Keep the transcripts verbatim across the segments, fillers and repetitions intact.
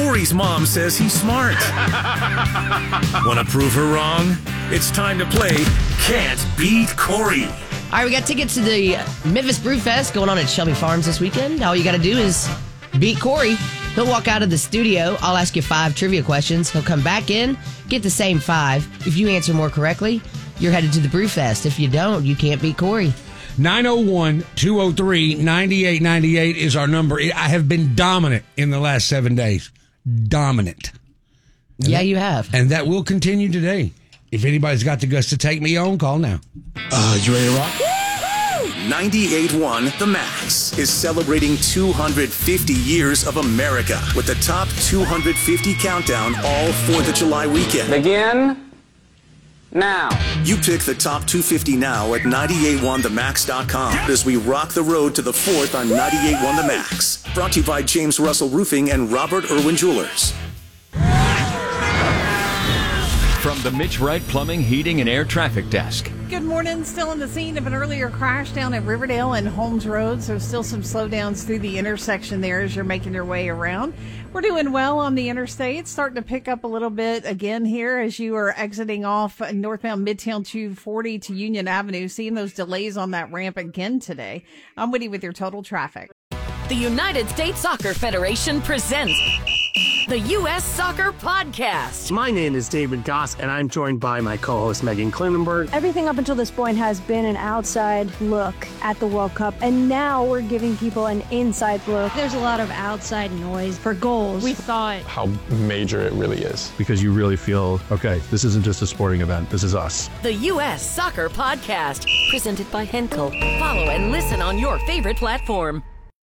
Corey's mom says he's smart. Want to prove her wrong? It's time to play Can't Beat Corey. All right, we got tickets to the Memphis Brew Fest going on at Shelby Farms this weekend. All you got to do is beat Corey. He'll walk out of the studio. I'll ask you five trivia questions. He'll come back in, get the same five. If you answer more correctly, you're headed to the Brew Fest. If you don't, you can't beat Corey. nine oh one, two oh three, nine eight nine eight is our number. I have been dominant in the last seven days. Dominant. And yeah, that, you have. And that will continue today. If anybody's got the guts to take me on, call now. Uh, you ready to rock? ninety-eight point one The Max is celebrating two hundred fifty years of America with the top two hundred fifty countdown all fourth of July weekend. Begin now. You pick the top two fifty now at nine eight one the max dot com as we rock the road to the fourth on ninety-eight point one The Max. Brought to you by James Russell Roofing and Robert Irwin Jewelers. From the Mitch Wright Plumbing, Heating, and Air Traffic Desk. Good morning. Still on the scene of an earlier crash down at Riverdale and Holmes Road. So still some slowdowns through the intersection there as you're making your way around. We're doing well on the interstate. Starting to pick up a little bit again here as you are exiting off northbound Midtown two forty to Union Avenue. Seeing those delays on that ramp again today. I'm Woody with your total traffic. The United States Soccer Federation presents the U S Soccer Podcast. My name is David Goss, and I'm joined by my co-host Megan Klinenberg. Everything up until this point has been an outside look at the World Cup, and now we're giving people an inside look. There's a lot of outside noise for goals. We thought how major it really is. Because you really feel, okay, this isn't just a sporting event, this is us. The U S Soccer Podcast, presented by Henkel. Follow and listen on your favorite platform.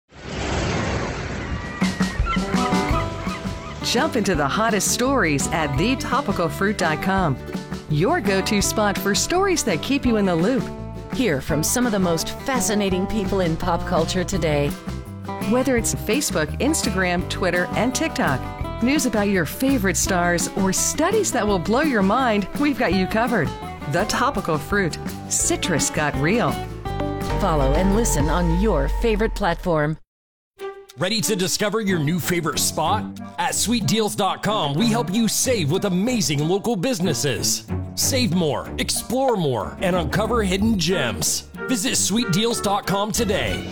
Jump into the hottest stories at the topical fruit dot com. Your go-to spot for stories that keep you in the loop. Hear from some of the most fascinating people in pop culture today. Whether it's Facebook, Instagram, Twitter, and TikTok, news about your favorite stars, or studies that will blow your mind, we've got you covered. The Topical Fruit. Citrus got real. Follow and listen on your favorite platform. Ready to discover your new favorite spot? At sweet deals dot com, we help you save with amazing local businesses. Save more, explore more, and uncover hidden gems. Visit sweet deals dot com today.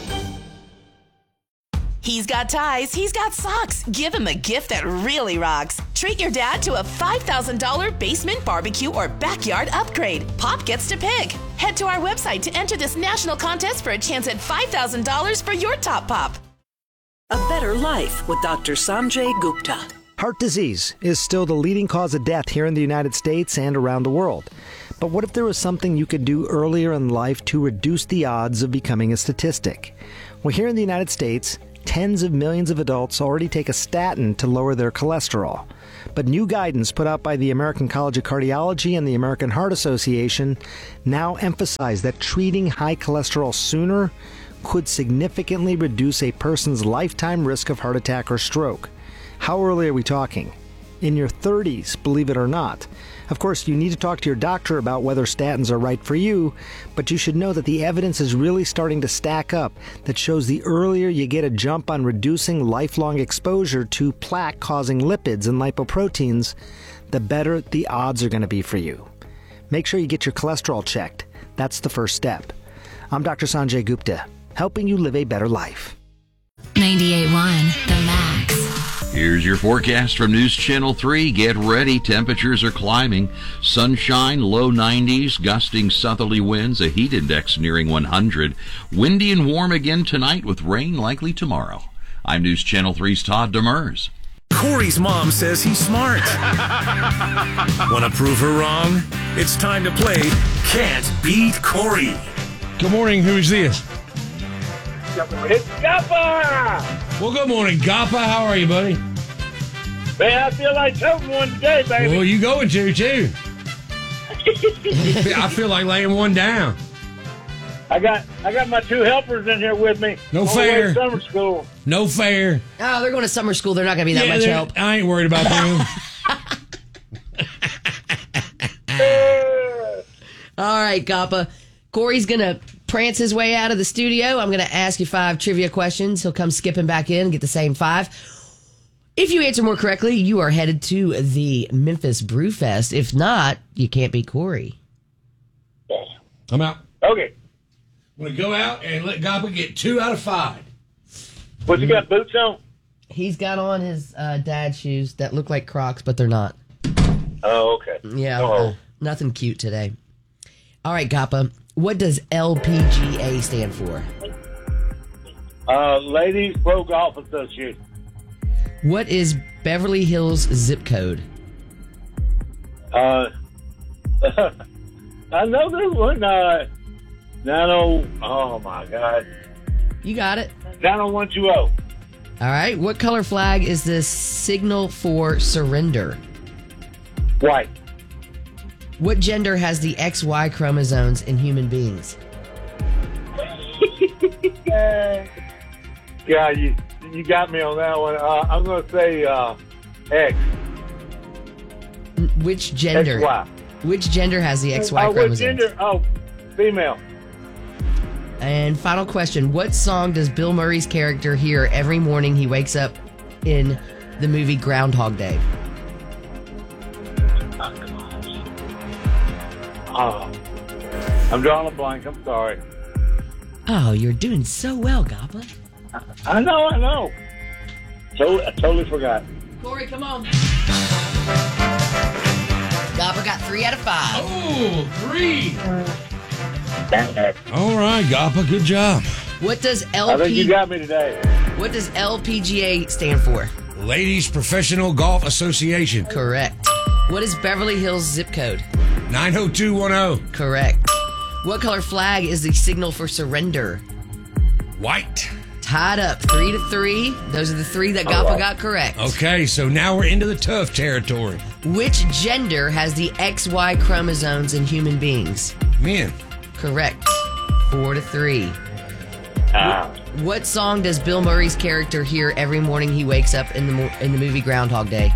He's got ties, he's got socks. Give him a gift that really rocks. Treat your dad to a five thousand dollars basement barbecue or backyard upgrade. Pop gets to pick. Head to our website to enter this national contest for a chance at five thousand dollars for your top pop. A Better Life with Doctor Sanjay Gupta. Heart disease is still the leading cause of death here in the United States and around the world. But what if there was something you could do earlier in life to reduce the odds of becoming a statistic? Well, here in the United States, tens of millions of adults already take a statin to lower their cholesterol. But new guidance put out by the American College of Cardiology and the American Heart Association now emphasize that treating high cholesterol sooner could significantly reduce a person's lifetime risk of heart attack or stroke. How early are we talking? In your thirties, believe it or not. Of course, you need to talk to your doctor about whether statins are right for you, but you should know that the evidence is really starting to stack up that shows the earlier you get a jump on reducing lifelong exposure to plaque-causing lipids and lipoproteins, the better the odds are going to be for you. Make sure you get your cholesterol checked. That's the first step. I'm Doctor Sanjay Gupta, helping you live a better life. ninety-eight point one The Max. Here's your forecast from News Channel three. Get ready. Temperatures are climbing. Sunshine, low nineties, gusting southerly winds, a heat index nearing one hundred. Windy and warm again tonight with rain likely tomorrow. I'm News Channel three's Todd Demers. Corey's mom says he's smart. Want to prove her wrong? It's time to play Can't Beat Corey. Good morning. Who is this? It's Gappa! Well, good morning, Gappa. How are you, buddy? Man, I feel like something one day, baby. Well, you going to, too. I feel like laying one down. I got I got my two helpers in here with me. No On the fair. way to summer school. No fair. Oh, they're going to summer school. They're not going to be that Yeah, much they're- help. I ain't worried about them. All right, Gappa. Corey's going to prance his way out of the studio. I'm going to ask you five trivia questions. He'll come skipping back in and get the same five. If you answer more correctly, you are headed to the Memphis Brewfest. If not, you can't beat Corey. I'm out. Okay. I'm going to go out and let Goppa get two out of five. What, you got boots on? He's got on his uh, dad's shoes that look like Crocs, but they're not. Oh, okay. Yeah, Uh-oh. uh, nothing cute today. All right, Goppa, what does L P G A stand for? Uh, Ladies Pro Golf Association. What is Beverly Hills zip code? Uh, I know this one. Uh, nine oh. Oh my God. You got it. Nine oh one two oh. All right. What color flag is the signal for surrender? White. What gender has the X Y chromosomes in human beings? Yeah, you you got me on that one. Uh, I'm going to say uh, X. Which gender? X Y. Which gender has the X Y uh, what chromosomes? gender? Oh, female. And final question. What song does Bill Murray's character hear every morning he wakes up in the movie Groundhog Day? Oh, I'm drawing a blank. I'm sorry. Oh, you're doing so well, Goppa. I know, I know. So, I totally forgot. Corey, come on. Goppa got three out of five. Oh, three. All right, Goppa, good job. What does L P... I think you got me today. What does L P G A stand for? Ladies Professional Golf Association. Correct. What is Beverly Hills zip code? nine oh two one oh. Correct. What color flag is the signal for surrender? White. Tied up three to three. Those are the three that Goppa got correct. Okay, so now we're into the tough territory. Which gender has the X Y chromosomes in human beings? Men. Correct. Four to three. Ah. What song does Bill Murray's character hear every morning he wakes up in the mo- in the movie Groundhog Day?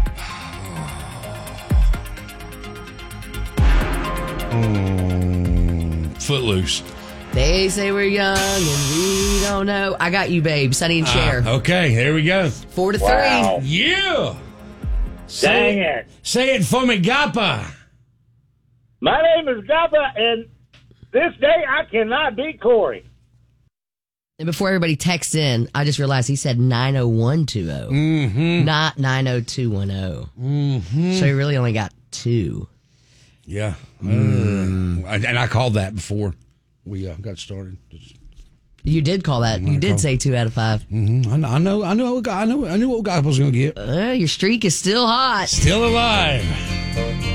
Mm, Footloose. They say we're young and we don't know. I got you, babe. Sonny and Cher. Ah, okay, there we go. Four to Wow. three. Yeah. Say Dang it. it. Say it for me, Goppa. My name is Goppa, and this day I cannot beat Corey. And before everybody texts in, I just realized he said nine oh one two oh, Mm-hmm. not nine oh two one oh. Mm-hmm. So he really only got two. Yeah. Mm. Uh, and I called that before we uh, got started. You did call that. You did say two out of five. Mm-hmm. I know. I know. I knew. What, I knew. I knew what Goppa was going to get. Uh, your streak is still hot. Still alive.